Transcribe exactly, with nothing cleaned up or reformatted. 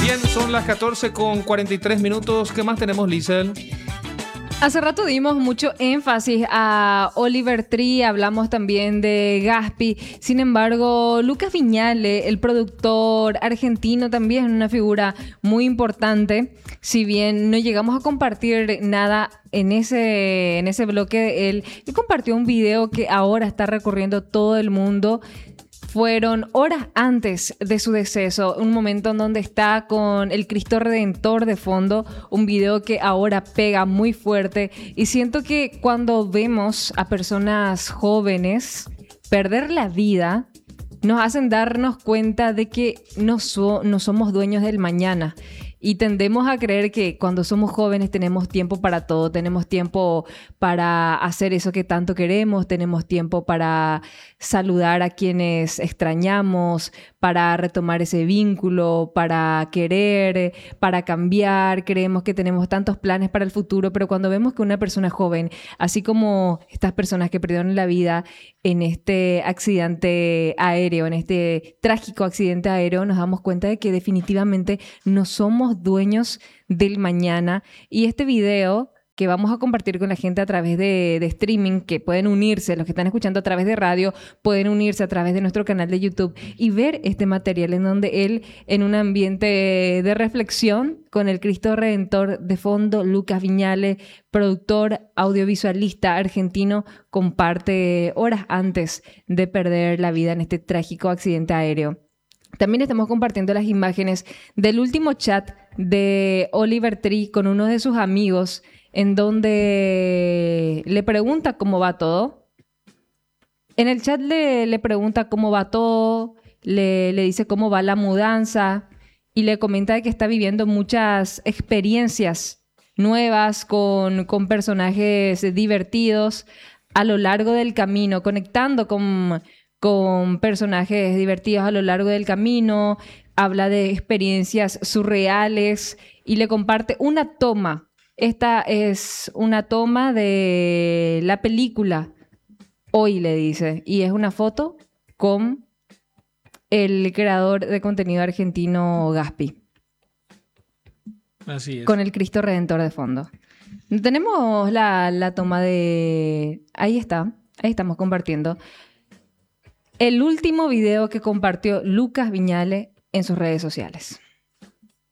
Bien, son las catorce con cuarenta y tres minutos. ¿Qué más tenemos, Lizel? Hace rato dimos mucho énfasis a Oliver Tree, hablamos también de Gaspi. Sin embargo, Lucas Viñale, el productor argentino, también es una figura muy importante. Si bien no llegamos a compartir nada en ese, en ese bloque de él, él compartió un video que ahora está recorriendo todo el mundo. Fueron horas antes de su deceso, un momento en donde está con el Cristo Redentor de fondo, un video que ahora pega muy fuerte. Y siento que cuando vemos a personas jóvenes perder la vida, nos hacen darnos cuenta de que no, so- no somos dueños del mañana. Y tendemos a creer que cuando somos jóvenes tenemos tiempo para todo, tenemos tiempo para hacer eso que tanto queremos, tenemos tiempo para saludar a quienes extrañamos, para retomar ese vínculo, para querer, para cambiar. Creemos que tenemos tantos planes para el futuro, pero cuando vemos que una persona joven, así como estas personas que perdieron la vida en este accidente aéreo, en este trágico accidente aéreo, nos damos cuenta de que definitivamente no somos dueños del mañana. Y este video que vamos a compartir con la gente a través de, de streaming, que pueden unirse, los que están escuchando a través de radio, pueden unirse a través de nuestro canal de YouTube y ver este material en donde él, en un ambiente de reflexión, con el Cristo Redentor de fondo, Lucas Viñale, productor audiovisualista argentino, comparte horas antes de perder la vida en este trágico accidente aéreo. También estamos compartiendo las imágenes del último chat de Oliver Tree con uno de sus amigos, en donde le pregunta cómo va todo. En el chat le, le pregunta cómo va todo, le, le dice cómo va la mudanza y le comenta de que está viviendo muchas experiencias nuevas con, con personajes divertidos a lo largo del camino, conectando con, con personajes divertidos a lo largo del camino. Habla de experiencias surreales y le comparte una toma. Esta es una toma de la película Hoy, le dice, y es una foto con el creador de contenido argentino Gaspi. Así es. Con el Cristo Redentor de fondo. Tenemos la, la toma de... Ahí está, ahí estamos compartiendo. El último video que compartió Lucas Viñale en sus redes sociales.